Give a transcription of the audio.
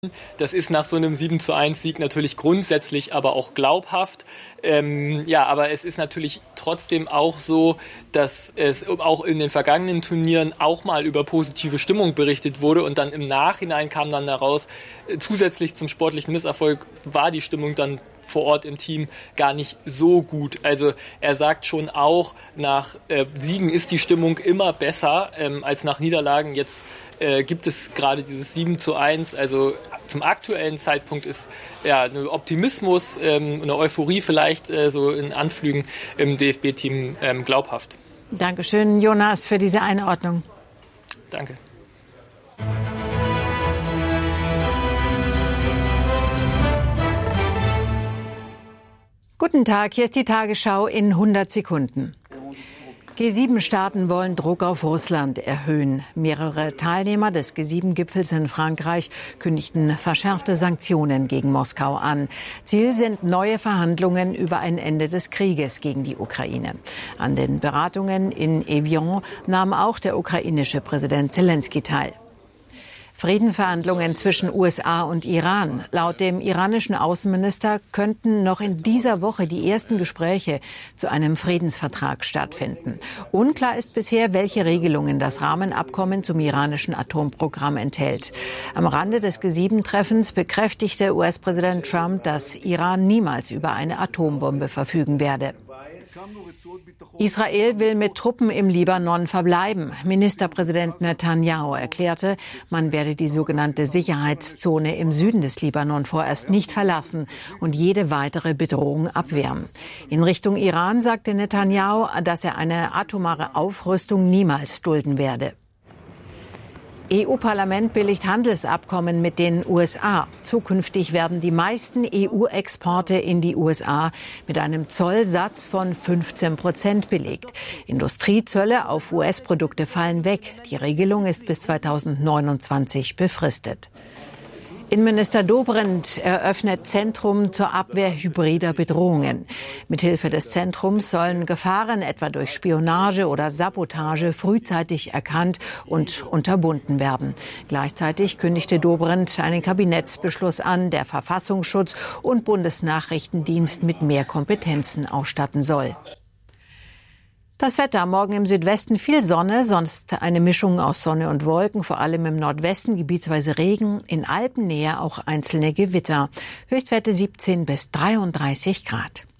Das ist nach so einem 7:1 Sieg natürlich grundsätzlich aber auch glaubhaft. Aber es ist natürlich trotzdem auch so, dass es auch in den vergangenen Turnieren auch mal über positive Stimmung berichtet wurde und dann im Nachhinein kam dann heraus, zusätzlich zum sportlichen Misserfolg war die Stimmung dann vor Ort im Team gar nicht so gut. Also er sagt schon auch, nach Siegen ist die Stimmung immer besser als nach Niederlagen. Jetzt gibt es gerade dieses 7:1. Also zum aktuellen Zeitpunkt ist ein Optimismus, eine Euphorie vielleicht so in Anflügen im DFB-Team glaubhaft. Dankeschön, Jonas, für diese Einordnung. Danke. Guten Tag, hier ist die Tagesschau in 100 Sekunden. G7-Staaten wollen Druck auf Russland erhöhen. Mehrere Teilnehmer des G7-Gipfels in Frankreich kündigten verschärfte Sanktionen gegen Moskau an. Ziel sind neue Verhandlungen über ein Ende des Krieges gegen die Ukraine. An den Beratungen in Evian nahm auch der ukrainische Präsident Zelensky teil. Friedensverhandlungen zwischen USA und Iran. Laut dem iranischen Außenminister könnten noch in dieser Woche die ersten Gespräche zu einem Friedensvertrag stattfinden. Unklar ist bisher, welche Regelungen das Rahmenabkommen zum iranischen Atomprogramm enthält. Am Rande des G7-Treffens bekräftigte US-Präsident Trump, dass Iran niemals über eine Atombombe verfügen werde. Israel will mit Truppen im Libanon verbleiben. Ministerpräsident Netanyahu erklärte, man werde die sogenannte Sicherheitszone im Süden des Libanon vorerst nicht verlassen und jede weitere Bedrohung abwehren. In Richtung Iran sagte Netanyahu, dass er eine atomare Aufrüstung niemals dulden werde. EU-Parlament billigt Handelsabkommen mit den USA. Zukünftig werden die meisten EU-Exporte in die USA mit einem Zollsatz von 15% belegt. Industriezölle auf US-Produkte fallen weg. Die Regelung ist bis 2029 befristet. Innenminister Dobrindt eröffnet Zentrum zur Abwehr hybrider Bedrohungen. Mithilfe des Zentrums sollen Gefahren etwa durch Spionage oder Sabotage frühzeitig erkannt und unterbunden werden. Gleichzeitig kündigte Dobrindt einen Kabinettsbeschluss an, der Verfassungsschutz und Bundesnachrichtendienst mit mehr Kompetenzen ausstatten soll. Das Wetter: Morgen im Südwesten viel Sonne, sonst eine Mischung aus Sonne und Wolken, vor allem im Nordwesten gebietsweise Regen, in Alpennähe auch einzelne Gewitter. Höchstwerte 17 bis 33 Grad.